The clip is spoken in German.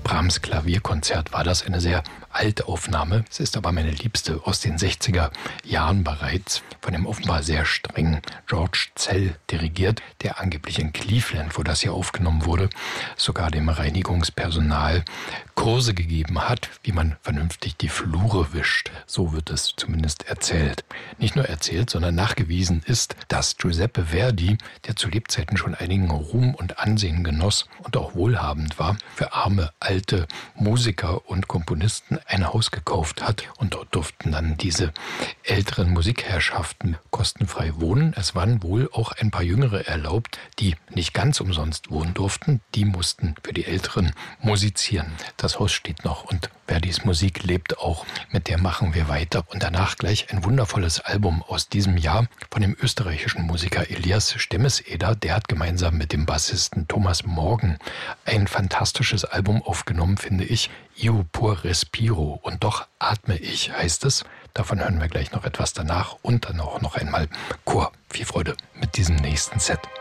Brahms Klavierkonzert war das, eine sehr alte Aufnahme. Es ist aber meine liebste aus den 60er Jahren bereits, von dem offenbar sehr strengen George Szell dirigiert, der angeblich in Cleveland, wo das hier aufgenommen wurde, sogar dem Reinigungspersonal Kurse gegeben hat, wie man vernünftig die Flure wischt. So wird es zumindest erzählt. Nicht nur erzählt, sondern nachgewiesen ist, dass Giuseppe Verdi, der zu Lebzeiten schon einigen Ruhm und Ansehen genoss und auch wohlhabend war, für arme, alte Musiker und Komponisten ein Haus gekauft hat. Und dort durften dann diese älteren Musikherrschaften kostenfrei wohnen. Es waren wohl auch ein paar Jüngere erlaubt, die nicht ganz umsonst wohnen durften. Die mussten für die Älteren musizieren. Das Haus steht noch und Verdis Musik lebt auch. Mit der machen wir weiter. Und danach gleich ein wundervolles Album aus diesem Jahr von dem österreichischen Musiker Elias Stemmeseder. Der hat gemeinsam mit dem Bassisten Thomas Morgen ein fantastisches Album aufgenommen, finde ich. Io pur respiro. Und doch atme ich, heißt es. Davon hören wir gleich noch etwas danach. Und dann auch noch einmal Chor. Viel Freude mit diesem nächsten Set.